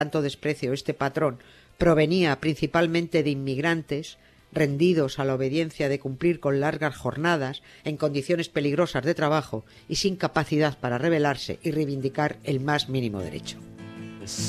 tanto desprecio este patrón provenía principalmente de inmigrantes rendidos a la obediencia de cumplir con largas jornadas en condiciones peligrosas de trabajo y sin capacidad para rebelarse y reivindicar el más mínimo derecho.